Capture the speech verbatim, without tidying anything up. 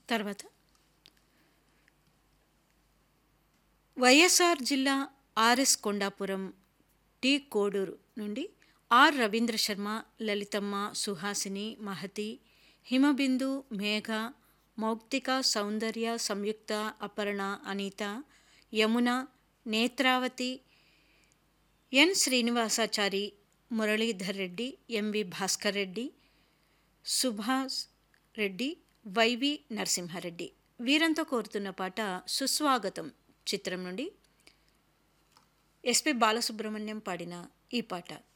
తర్వాత వైఎస్ఆర్ జిల్లా RS Kondapuram T Koduru నుండి are Ravindra Sharma, Lalithamma, Suhasini, Mahathi, Himabindu, Megha, Mouktika, Soundarya, Samyukta, Aparna, Anitha, Yamuna, Netravati, N Srinivasachari, Muralidhar Reddy, MV Bhaskar Reddy, Subhash Reddy, YV Narasimha Reddy వీరంతో కోరుతున్న పాట సుస్వాగతం చిత్రం నుండి ఎస్పి బాలసుబ్రహ్మణ్యం పాడిన ఈ పాట.